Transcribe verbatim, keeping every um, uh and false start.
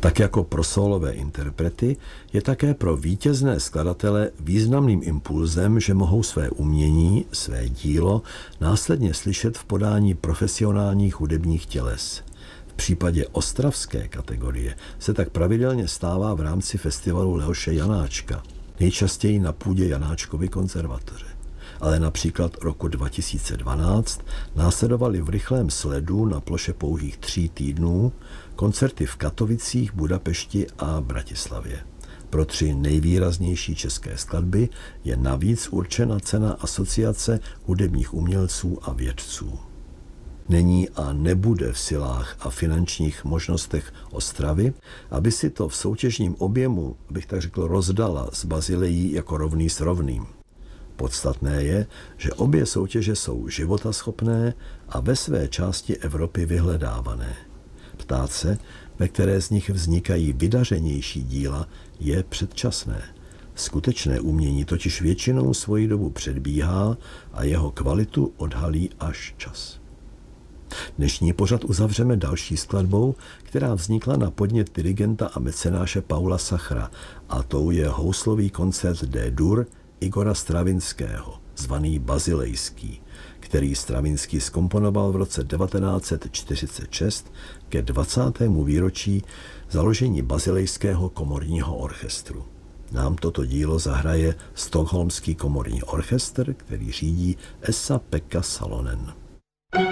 Tak jako pro sólové interprety je také pro vítězné skladatele významným impulzem, že mohou své umění, své dílo následně slyšet v podání profesionálních hudebních těles. V případě ostravské kategorie se tak pravidelně stává v rámci festivalu Leoše Janáčka, nejčastěji na půdě Janáčkovy konzervatoře. Ale například roku dva tisíce dvanáct následovaly v rychlém sledu na ploše pouhých tří týdnů koncerty v Katovicích, Budapešti a Bratislavě. Pro tři nejvýraznější české skladby je navíc určena cena Asociace hudebních umělců a vědců. Není a nebude v silách a finančních možnostech Ostravy, aby si to v soutěžním objemu, bych tak řekl, rozdala s Bazilejí jako rovný s rovným. Podstatné je, že obě soutěže jsou životaschopné a ve své části Evropy vyhledávané. Ptát se, ve které z nich vznikají vydařenější díla, je předčasné. Skutečné umění totiž většinou svoji dobu předbíhá a jeho kvalitu odhalí až čas. Dnešní pořad uzavřeme další skladbou, která vznikla na podnět dirigenta a mecenáše Paula Sachra, a tou je houslový koncert D-dur Igora Stravinského, zvaný Bazilejský, který Stravinský zkomponoval v roce devatenáct set čtyřicet šest ke dvacátému výročí založení Bazilejského komorního orchestru. Nám toto dílo zahraje Stockholmský komorní orchestr, který řídí Esa-Pekka Salonen.